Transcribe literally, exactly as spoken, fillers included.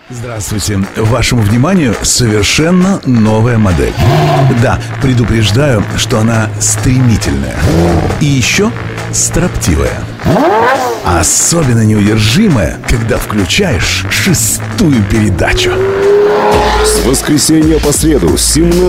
Здравствуйте. Вашему вниманию совершенно новая модель. Да, предупреждаю, что она стремительная. И еще строптивая. Особенно неудержимая, когда включаешь шестую передачу. С воскресенья по среду с семнадцати